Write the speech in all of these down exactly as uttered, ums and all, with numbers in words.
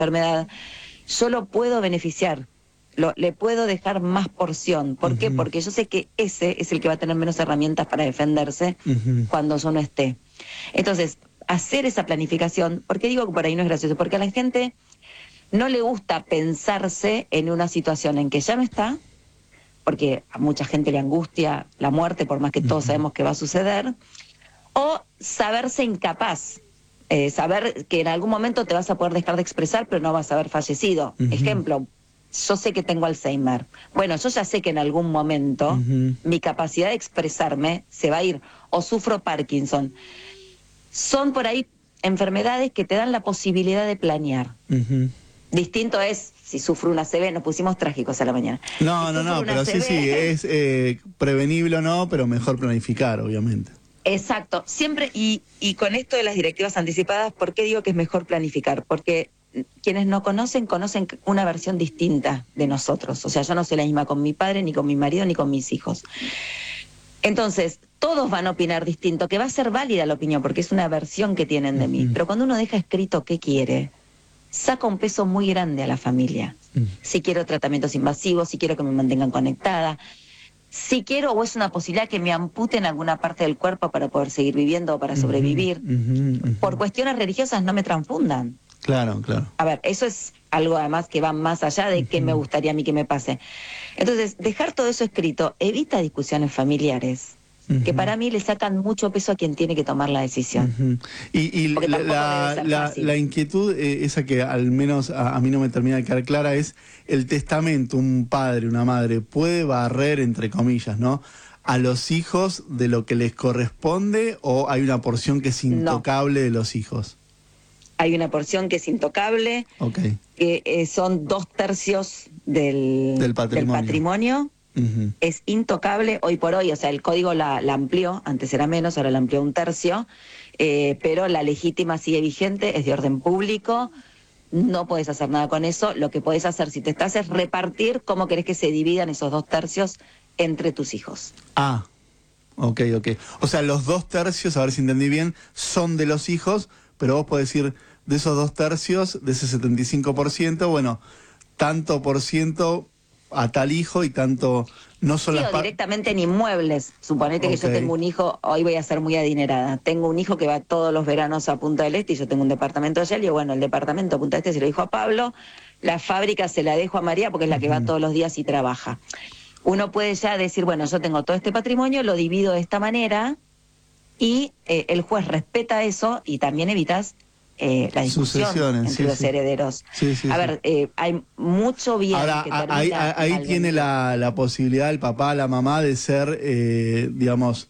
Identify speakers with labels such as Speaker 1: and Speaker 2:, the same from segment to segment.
Speaker 1: enfermedad, yo lo puedo beneficiar, lo, le puedo dejar más porción. ¿Por uh-huh. qué? Porque yo sé que ese es el que va a tener menos herramientas para defenderse uh-huh. cuando yo no esté. Entonces, hacer esa planificación, ¿por qué digo que por ahí no es gracioso? Porque a la gente no le gusta pensarse en una situación en que ya no está, porque a mucha gente le angustia la muerte, por más que todos sabemos que va a suceder, o saberse incapaz, eh, saber que en algún momento te vas a poder dejar de expresar, pero no vas a haber fallecido. Uh-huh. Ejemplo, yo sé que tengo Alzheimer. Bueno, yo ya sé que en algún momento uh-huh. mi capacidad de expresarme se va a ir, o sufro Parkinson. Son por ahí enfermedades que te dan la posibilidad de planear. Uh-huh. Distinto es si sufro una A C V, nos pusimos trágicos a la mañana.
Speaker 2: No,
Speaker 1: si
Speaker 2: no, no, pero
Speaker 1: A C V,
Speaker 2: sí, sí, es eh, prevenible o no, pero mejor planificar, obviamente.
Speaker 1: Exacto, siempre, y, y con esto de las directivas anticipadas, ¿por qué digo que es mejor planificar? Porque quienes no conocen, conocen una versión distinta de nosotros. O sea, yo no soy la misma con mi padre, ni con mi marido, ni con mis hijos. Entonces, todos van a opinar distinto, que va a ser válida la opinión, porque es una versión que tienen de mí. Pero cuando uno deja escrito qué quiere, saca un peso muy grande a la familia. Mm. Si quiero tratamientos invasivos, si quiero que me mantengan conectada, si quiero o es una posibilidad que me amputen alguna parte del cuerpo para poder seguir viviendo o para sobrevivir. Uh-huh, uh-huh. Por cuestiones religiosas no me transfundan.
Speaker 2: Claro, claro.
Speaker 1: A ver, eso es algo además que va más allá de uh-huh. qué me gustaría a mí que me pase. Entonces, dejar todo eso escrito evita discusiones familiares. Uh-huh. Que para mí le sacan mucho peso a quien tiene que tomar la decisión.
Speaker 2: Uh-huh. Y, y la, la, la, la inquietud, eh, esa que al menos a, a mí no me termina de quedar clara, es el testamento. Un padre, una madre, puede barrer, entre comillas, ¿no?, a los hijos de lo que les corresponde, o hay una porción que es intocable no. de los hijos.
Speaker 1: Hay una porción que es intocable,
Speaker 2: okay.
Speaker 1: que eh, son dos tercios del,
Speaker 2: del patrimonio.
Speaker 1: Del patrimonio. Uh-huh. Es intocable hoy por hoy, o sea, el código la, la amplió, antes era menos, ahora la amplió un tercio, eh, pero la legítima sigue vigente, es de orden público, no podés hacer nada con eso. Lo que podés hacer si te estás es repartir cómo querés que se dividan esos dos tercios entre tus hijos.
Speaker 2: Ah, ok, ok. O sea, los dos tercios, a ver si entendí bien, son de los hijos, pero vos podés decir, de esos dos tercios, de ese setenta y cinco por ciento, bueno, tanto por ciento a tal hijo y tanto no son
Speaker 1: sí,
Speaker 2: las
Speaker 1: o directamente en inmuebles. Suponete okay. que yo tengo un hijo, hoy voy a ser muy adinerada, tengo un hijo que va todos los veranos a Punta del Este y yo tengo un departamento allá, y bueno, el departamento de Punta del Este se lo dijo a Pablo, la fábrica se la dejo a María porque es la que uh-huh. va todos los días y trabaja. Uno puede ya decir, bueno, yo tengo todo este patrimonio, lo divido de esta manera, y eh, el juez respeta eso y también evitas Eh, la discusión entre
Speaker 2: sí,
Speaker 1: los
Speaker 2: sí.
Speaker 1: herederos.
Speaker 2: Sí, sí,
Speaker 1: a
Speaker 2: sí.
Speaker 1: ver, eh, hay mucho bien
Speaker 2: Ahora,
Speaker 1: que
Speaker 2: ahí, ahí, ahí tiene la, la posibilidad el papá, la mamá de ser, eh, digamos,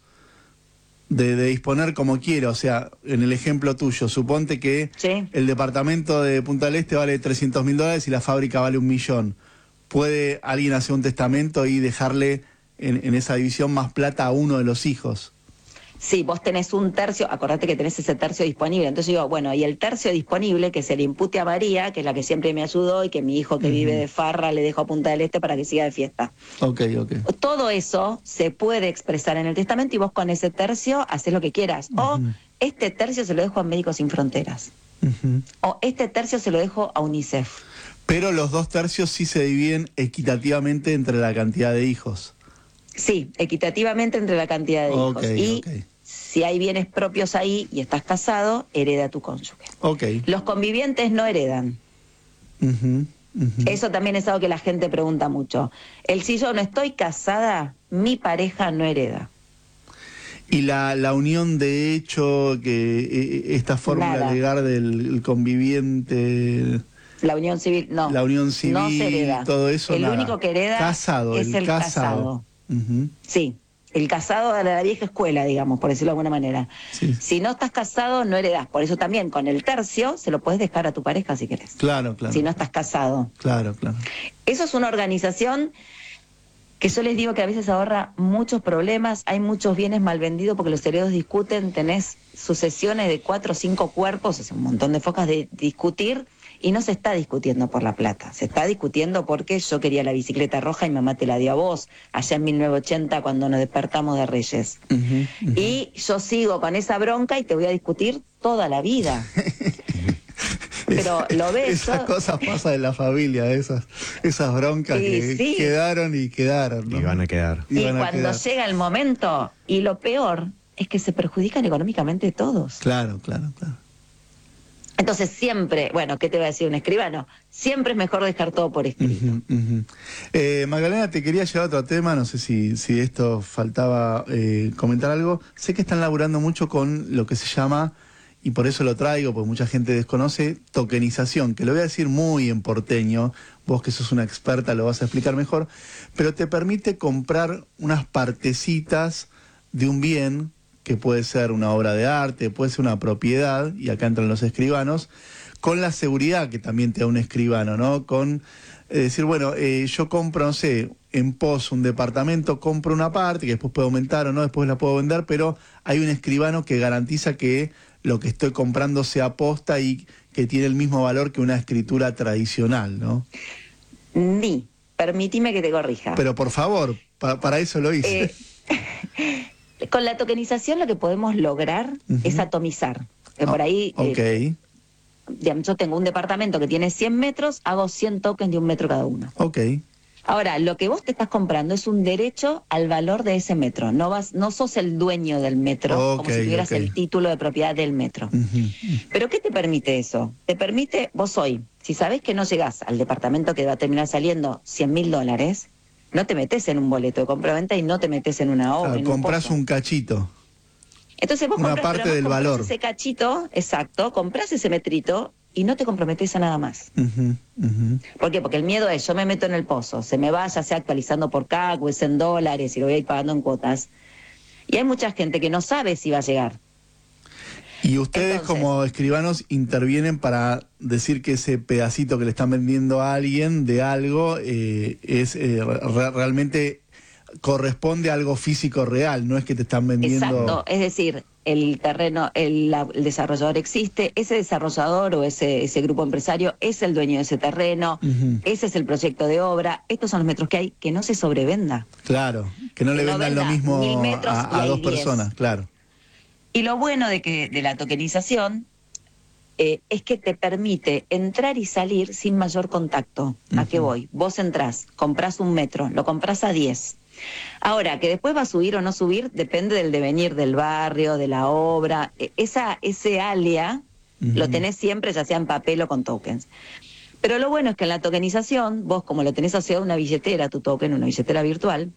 Speaker 2: de, de disponer como quiera. O sea, en el ejemplo tuyo, suponte que
Speaker 1: sí.
Speaker 2: el departamento de Punta del Este vale trescientos mil dólares y la fábrica vale un millón. ¿Puede alguien hacer un testamento y dejarle en, en esa división más plata a uno de los hijos?
Speaker 1: Sí, vos tenés un tercio, acordate que tenés ese tercio disponible. Entonces digo, bueno, y el tercio disponible que se le impute a María, que es la que siempre me ayudó y que mi hijo que uh-huh. vive de farra le dejo a Punta del Este para que siga de fiesta.
Speaker 2: Ok, ok.
Speaker 1: Todo eso se puede expresar en el testamento y vos con ese tercio haces lo que quieras. Uh-huh. O este tercio se lo dejo a Médicos Sin Fronteras. Uh-huh. O este tercio se lo dejo a UNICEF.
Speaker 2: Pero los dos tercios sí se dividen equitativamente entre la cantidad de hijos.
Speaker 1: Sí, equitativamente entre la cantidad de
Speaker 2: okay,
Speaker 1: hijos. Y
Speaker 2: okay.
Speaker 1: si hay bienes propios ahí y estás casado, hereda tu cónyuge.
Speaker 2: Okay.
Speaker 1: Los convivientes no heredan.
Speaker 2: Uh-huh, uh-huh.
Speaker 1: Eso también es algo que la gente pregunta mucho. El si yo no estoy casada, mi pareja no hereda.
Speaker 2: Y la, la unión de hecho, que eh, esta fórmula legal del conviviente...
Speaker 1: La unión civil, no.
Speaker 2: La unión civil,
Speaker 1: no se hereda.
Speaker 2: Todo eso,
Speaker 1: El
Speaker 2: nada.
Speaker 1: único que hereda
Speaker 2: casado,
Speaker 1: es
Speaker 2: el,
Speaker 1: el casado.
Speaker 2: casado. Uh-huh.
Speaker 1: Sí, el casado de la vieja escuela, digamos, por decirlo de alguna manera.
Speaker 2: Sí.
Speaker 1: Si no estás casado, no heredás. Por eso también con el tercio se lo puedes dejar a tu pareja si querés.
Speaker 2: Claro, claro.
Speaker 1: Si no estás casado.
Speaker 2: Claro, claro.
Speaker 1: Eso es una organización que yo les digo que a veces ahorra muchos problemas. Hay muchos bienes mal vendidos porque los herederos discuten. Tenés sucesiones de cuatro o cinco cuerpos, o sea, un montón de focas de discutir. Y no se está discutiendo por la plata, se está discutiendo porque yo quería la bicicleta roja y mamá te la dio a vos, allá en mil novecientos ochenta cuando nos despertamos de Reyes. Uh-huh, uh-huh. Y yo sigo con esa bronca y te voy a discutir toda la vida. pero lo ves.
Speaker 2: Esas cosas pasan en la familia, esas, esas broncas sí, que sí. quedaron y quedaron, ¿no?
Speaker 3: Y van a quedar.
Speaker 1: Y,
Speaker 2: y van a
Speaker 1: cuando
Speaker 2: quedar.
Speaker 1: llega el momento, y lo peor es que se perjudican económicamente todos.
Speaker 2: Claro, claro, claro.
Speaker 1: Entonces siempre, bueno, ¿qué te va a decir un escribano? Siempre es mejor dejar todo por escrito.
Speaker 2: Uh-huh, uh-huh. Eh, Magdalena, te quería llevar a otro tema, no sé si, si esto faltaba eh, comentar algo. Sé que están laburando mucho con lo que se llama, y por eso lo traigo, porque mucha gente desconoce, tokenización, que lo voy a decir muy en porteño, vos que sos una experta lo vas a explicar mejor, pero te permite comprar unas partecitas de un bien, que puede ser una obra de arte, puede ser una propiedad, y acá entran los escribanos, con la seguridad que también te da un escribano, ¿no? Con eh, decir, bueno, eh, yo compro, no sé, en pos un departamento, compro una parte, que después puedo aumentar o no, después la puedo vender, pero hay un escribano que garantiza que lo que estoy comprando sea posta y que tiene el mismo valor que una escritura tradicional, ¿no?
Speaker 1: Ni, permitime que te corrija.
Speaker 2: Pero por favor, pa para eso lo hice.
Speaker 1: Eh... Con la tokenización lo que podemos lograr uh-huh. es atomizar. Que oh, por ahí,
Speaker 2: okay.
Speaker 1: eh, digamos, yo tengo un departamento que tiene cien metros, hago cien tokens de un metro cada uno.
Speaker 2: Okay.
Speaker 1: Ahora, lo que vos te estás comprando es un derecho al valor de ese metro. No vas, no sos el dueño del metro, okay, como si tuvieras okay. el título de propiedad del metro. Uh-huh. ¿Pero qué te permite eso? Te permite, vos hoy, si sabés que no llegás al departamento que va a terminar saliendo cien mil dólares, no te metes en un boleto de compra-venta y no te metes en una obra.
Speaker 2: Claro, compras un, un cachito.
Speaker 1: Entonces vos
Speaker 2: una
Speaker 1: compras,
Speaker 2: parte
Speaker 1: vos
Speaker 2: del
Speaker 1: compras
Speaker 2: valor.
Speaker 1: ese cachito, exacto, compras ese metrito y no te comprometes a nada más.
Speaker 2: Uh-huh, uh-huh.
Speaker 1: ¿Por qué? Porque el miedo es, yo me meto en el pozo, se me va, ya sea actualizando por C A C o es en dólares y lo voy a ir pagando en cuotas. Y hay mucha gente que no sabe si va a llegar.
Speaker 2: Y ustedes Entonces, como escribanos intervienen para decir que ese pedacito que le están vendiendo a alguien de algo eh, es eh, re realmente corresponde a algo físico real, no es que te están vendiendo...
Speaker 1: Exacto, es decir, el terreno, el, la, el desarrollador existe, ese desarrollador o ese, ese grupo empresario es el dueño de ese terreno, uh-huh. ese es el proyecto de obra, estos son los metros que hay, que no se sobrevenda.
Speaker 2: Claro, que no que le no vendan venda lo mismo a, a dos diez. Personas, claro.
Speaker 1: Y lo bueno de que de la tokenización eh, es que te permite entrar y salir sin mayor contacto. ¿A uh-huh. qué voy? Vos entrás, comprás un metro, lo comprás a diez. Ahora, que después va a subir o no subir, depende del devenir del barrio, de la obra. Esa, ese alia uh-huh. lo tenés siempre, ya sea en papel o con tokens. Pero lo bueno es que en la tokenización, vos como lo tenés asociado a una billetera, tu token, una billetera virtual,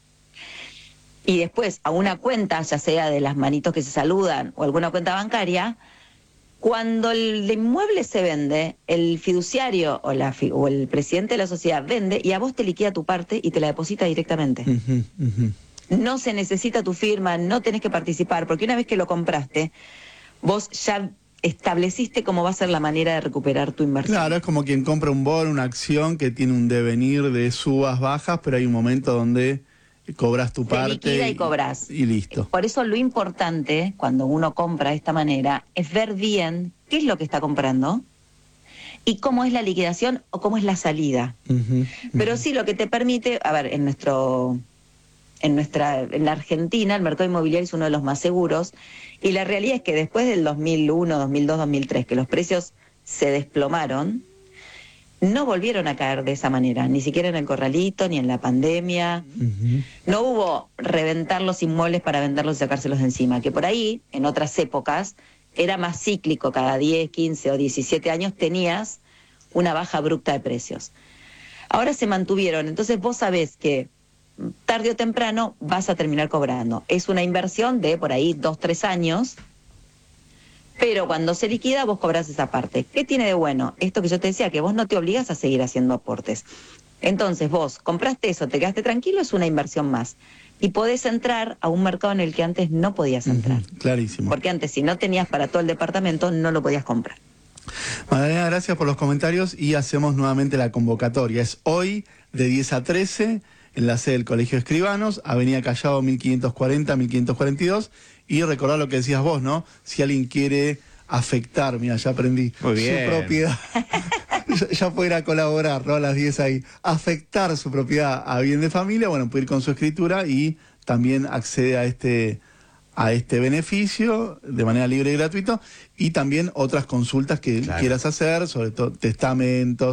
Speaker 1: y después a una cuenta, ya sea de las manitos que se saludan o alguna cuenta bancaria, cuando el inmueble se vende, el fiduciario o, la, o el presidente de la sociedad vende y a vos te liquida tu parte y te la deposita directamente. Uh-huh, uh-huh. No se necesita tu firma, no tenés que participar, porque una vez que lo compraste, vos ya estableciste cómo va a ser la manera de recuperar tu inversión.
Speaker 2: Claro, es como quien compra un bono, una acción que tiene un devenir de subas, bajas, pero hay un momento donde cobras tu parte.
Speaker 1: Se liquida y cobras.
Speaker 2: Y listo.
Speaker 1: Por eso lo importante, cuando uno compra de esta manera, es ver bien qué es lo que está comprando y cómo es la liquidación o cómo es la salida. Uh-huh, uh-huh. Pero sí, lo que te permite, a ver, en nuestro, en nuestra, en la Argentina, el mercado inmobiliario es uno de los más seguros, y la realidad es que después del dos mil uno, dos mil dos, dos mil tres, que los precios se desplomaron, no volvieron a caer de esa manera, ni siquiera en el corralito, ni en la pandemia. Uh-huh. No hubo reventar los inmuebles para venderlos y sacárselos de encima, que por ahí, en otras épocas, era más cíclico, cada diez, quince o diecisiete años tenías una baja abrupta de precios. Ahora se mantuvieron, entonces vos sabés que tarde o temprano vas a terminar cobrando. Es una inversión de por ahí dos, tres años, pero cuando se liquida vos cobrás esa parte. ¿Qué tiene de bueno? Esto que yo te decía, que vos no te obligas a seguir haciendo aportes. Entonces vos compraste eso, te quedaste tranquilo, es una inversión más. Y podés entrar a un mercado en el que antes no podías entrar.
Speaker 2: Uh-huh, clarísimo.
Speaker 1: Porque antes, si no tenías para todo el departamento, no lo podías comprar.
Speaker 2: Magdalena, gracias por los comentarios y hacemos nuevamente la convocatoria. Es hoy de diez a trece en la sede del Colegio de Escribanos, Avenida Callao mil quinientos cuarenta, mil quinientos cuarenta y dos. Y recordar lo que decías vos, ¿no? Si alguien quiere afectar, mira, ya aprendí,
Speaker 3: Muy bien.
Speaker 2: su propiedad, ya, ya puede ir a colaborar, ¿no? A las diez ahí. Afectar su propiedad a bien de familia, bueno, puede ir con su escritura y también accede a este, a este beneficio de manera libre y gratuita, y también otras consultas que claro. quieras hacer, sobre todo testamentos,